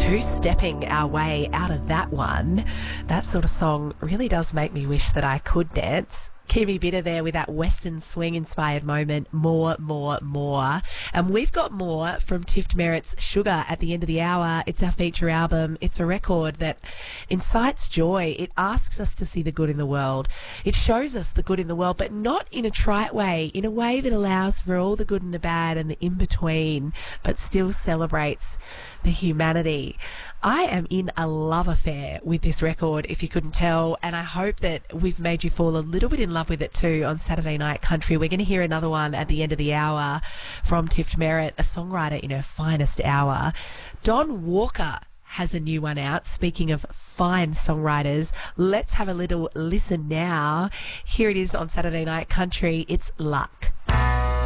Two-stepping our way out of that one. That sort of song really does make me wish that I could dance. Kimi Bitter there with that Western swing-inspired moment, more. And we've got more from Tift Merritt's Sugar at the end of the hour. It's our feature album. It's a record that incites joy. It asks us to see the good in the world. It shows us the good in the world, but not in a trite way, in a way that allows for all the good and the bad and the in-between, but still celebrates the humanity. I am in a love affair with this record, if you couldn't tell, and I hope that we've made you fall a little bit in love with it too on Saturday Night Country. We're going to hear another one at the end of the hour from Tift Merritt, a songwriter in her finest hour. Don Walker has a new one out. Speaking of fine songwriters, let's have a little listen now. Here it is on Saturday Night Country. It's Luck.